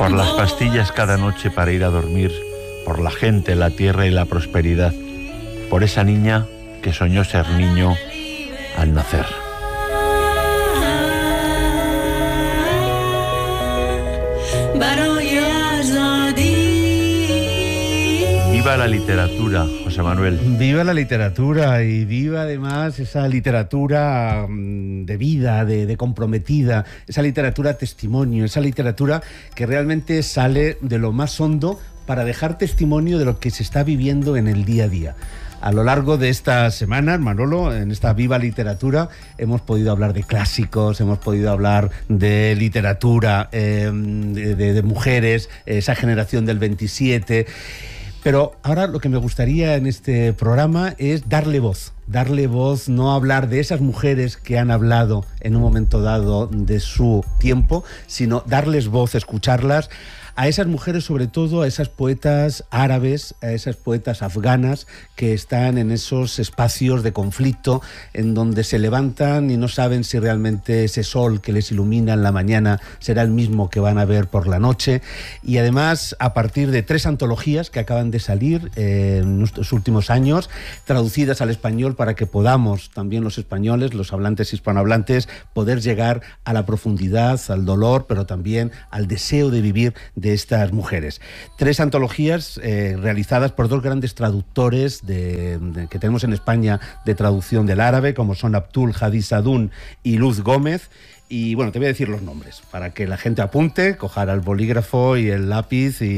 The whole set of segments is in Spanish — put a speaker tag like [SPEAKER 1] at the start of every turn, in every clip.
[SPEAKER 1] por las pastillas cada noche para ir a dormir, por la gente, la tierra y la prosperidad, por esa niña que soñó ser niño al nacer. Viva la literatura, José Manuel.
[SPEAKER 2] Viva la literatura y viva además esa literatura de vida, de comprometida, esa literatura testimonio, esa literatura que realmente sale de lo más hondo para dejar testimonio de lo que se está viviendo en el día a día. A lo largo de estas semanas, Manolo, en esta Viva Literatura, hemos podido hablar de clásicos, hemos podido hablar de literatura, de mujeres, esa generación del 27... Pero ahora lo que me gustaría en este programa es darle voz, no hablar de esas mujeres que han hablado en un momento dado de su tiempo, sino darles voz, escucharlas, a esas mujeres, sobre todo a esas poetas árabes, a esas poetas afganas que están en esos espacios de conflicto en donde se levantan y no saben si realmente ese sol que les ilumina en la mañana será el mismo que van a ver por la noche. Y además, a partir de 3 antologías que acaban de salir en estos últimos años, traducidas al español para que podamos, también los españoles, los hablantes hispanohablantes, poder llegar a la profundidad, al dolor, pero también al deseo de vivir de estas mujeres. 3 antologías realizadas por 2 grandes traductores que tenemos en España de traducción del árabe, como son Abdul Hadi Sadún y Luz Gómez. Y bueno, te voy a decir los nombres para que la gente apunte, coja el bolígrafo y el lápiz y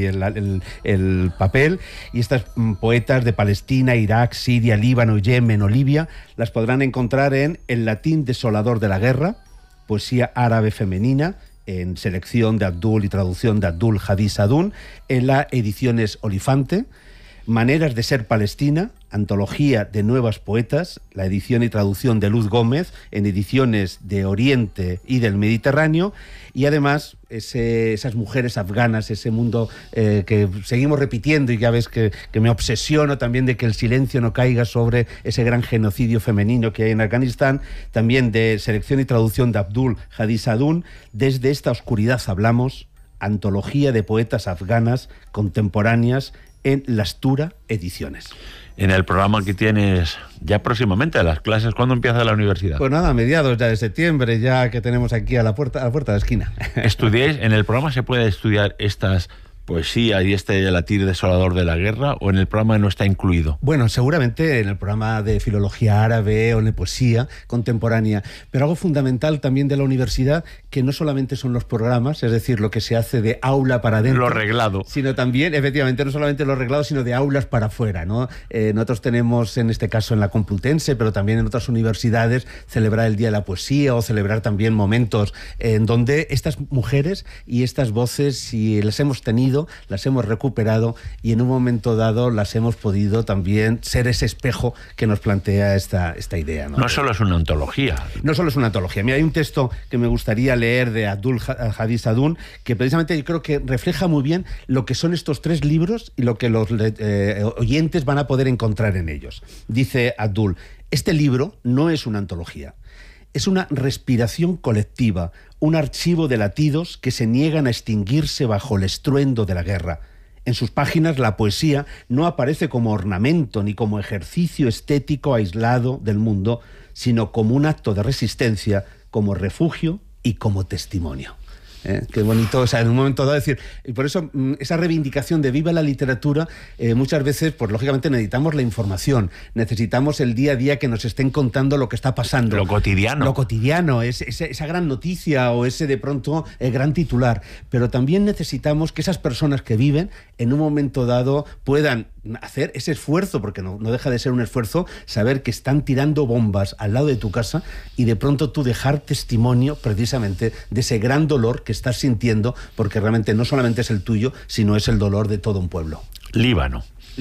[SPEAKER 2] el papel. Y estas poetas de Palestina, Irak, Siria, Líbano, Yemen o Libia las podrán encontrar en El latín desolador de la guerra, poesía árabe femenina, en selección de Abdul y traducción de Abdul Hadi Sadún, en la Ediciones Olifante, Maneras de ser Palestina, antología de nuevas poetas, la edición y traducción de Luz Gómez, en ediciones de Oriente y del Mediterráneo, y además esas mujeres afganas, ese mundo que seguimos repitiendo, y ya ves que me obsesiono también de que el silencio no caiga sobre ese gran genocidio femenino que hay en Afganistán, también de selección y traducción de Abdul Hadi Sadún, Desde esta oscuridad hablamos, antología de poetas afganas contemporáneas, en Lastura Ediciones.
[SPEAKER 1] En el programa que tienes ya próximamente, las clases, ¿cuándo empieza la universidad?
[SPEAKER 2] Pues nada, a mediados ya de septiembre, ya que tenemos aquí a la puerta de la esquina.
[SPEAKER 1] ¿Estudiáis? ¿En el programa se puede estudiar estas poesía y latir desolador de la guerra, o en el programa no está incluido?
[SPEAKER 2] Bueno, seguramente en el programa de filología árabe o en poesía contemporánea, pero algo fundamental también de la universidad, que no solamente son los programas, es decir, lo que se hace de aula para adentro,
[SPEAKER 1] lo reglado,
[SPEAKER 2] sino también, efectivamente, no solamente lo reglado, sino de aulas para afuera, ¿no? Nosotros tenemos, en este caso en la Complutense, pero también en otras universidades, celebrar el Día de la Poesía o celebrar también momentos en donde estas mujeres y estas voces, si las hemos tenido, las hemos recuperado y en un momento dado las hemos podido también ser ese espejo que nos plantea esta idea, ¿no?
[SPEAKER 1] No solo es una antología.
[SPEAKER 2] No solo es una antología. Mira, hay un texto que me gustaría leer de Abdul Hadi Sadún, que precisamente yo creo que refleja muy bien lo que son estos 3 libros y lo que los oyentes van a poder encontrar en ellos. Dice Abdul: este libro no es una antología. Es una respiración colectiva, un archivo de latidos que se niegan a extinguirse bajo el estruendo de la guerra. En sus páginas la poesía no aparece como ornamento ni como ejercicio estético aislado del mundo, sino como un acto de resistencia, como refugio y como testimonio. Qué bonito, o sea, en un momento dado decir, y por eso esa reivindicación de viva la literatura, muchas veces, pues lógicamente necesitamos la información, necesitamos el día a día que nos estén contando lo que está pasando.
[SPEAKER 1] Lo cotidiano,
[SPEAKER 2] esa gran noticia o ese de pronto gran titular, pero también necesitamos que esas personas que viven en un momento dado puedan hacer ese esfuerzo, porque no deja de ser un esfuerzo, saber que están tirando bombas al lado de tu casa y de pronto tú dejar testimonio precisamente de ese gran dolor que estás sintiendo, porque realmente no solamente es el tuyo, sino es el dolor de todo un pueblo.
[SPEAKER 1] Líbano.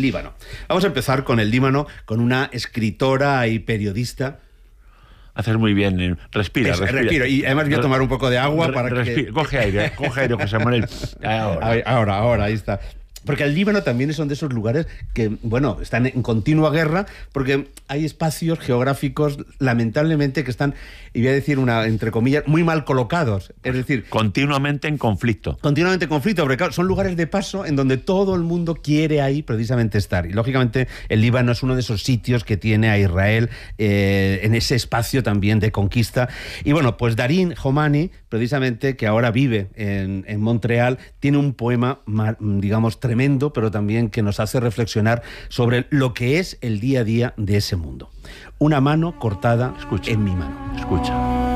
[SPEAKER 2] Vamos a empezar con el Líbano, con una escritora y periodista.
[SPEAKER 1] Haces muy bien, respira.
[SPEAKER 2] Respiro, y además voy a tomar un poco de agua para que...
[SPEAKER 1] Coge aire, José Manuel.
[SPEAKER 2] Ahora, ahí está. Porque el Líbano también son de esos lugares que, bueno, están en continua guerra, porque hay espacios geográficos, lamentablemente, que están, y voy a decir entre comillas, muy mal colocados. Es decir,
[SPEAKER 1] continuamente en conflicto.
[SPEAKER 2] Continuamente en conflicto, porque claro, son lugares de paso en donde todo el mundo quiere ahí precisamente estar. Y lógicamente el Líbano es uno de esos sitios que tiene a Israel en ese espacio también de conquista. Y bueno, pues Darín Jomani, precisamente, que ahora vive en Montreal, tiene un poema, digamos, tremendo, pero también que nos hace reflexionar sobre lo que es el día a día de ese mundo. Una mano cortada en mi mano.
[SPEAKER 1] Escucha.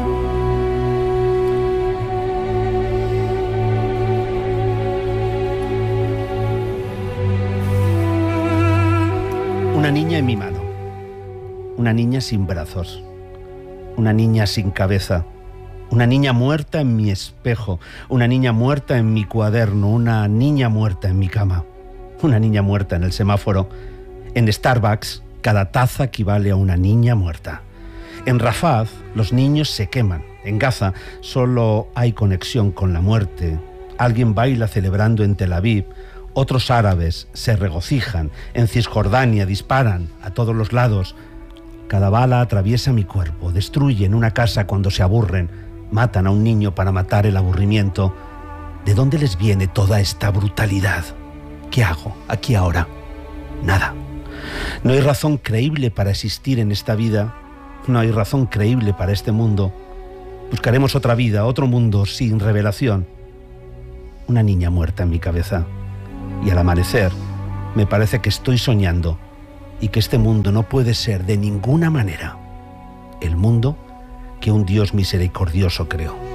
[SPEAKER 2] Una niña en mi mano. Una niña sin brazos. Una niña sin cabeza. Una niña muerta en mi espejo, una niña muerta en mi cuaderno, una niña muerta en mi cama, una niña muerta en el semáforo. En Starbucks, cada taza equivale a una niña muerta. En Rafah, los niños se queman. En Gaza, solo hay conexión con la muerte. Alguien baila celebrando en Tel Aviv. Otros árabes se regocijan. En Cisjordania disparan a todos los lados. Cada bala atraviesa mi cuerpo. Destruyen una casa cuando se aburren. Matan a un niño para matar el aburrimiento. ¿De dónde les viene toda esta brutalidad? ¿Qué hago aquí ahora? Nada. No hay razón creíble para existir en esta vida. No hay razón creíble para este mundo. Buscaremos otra vida, otro mundo sin revelación. Una niña muerta en mi cabeza. Y al amanecer, me parece que estoy soñando y que este mundo no puede ser de ninguna manera el mundo que un Dios misericordioso creó.